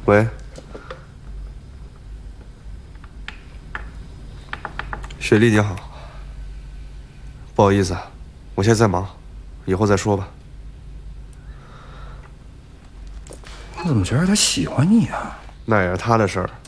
喂，雪莉你好，不好意思，我现在在忙，以后再说吧。 我怎么觉得他喜欢你啊？ 那也是他的事儿。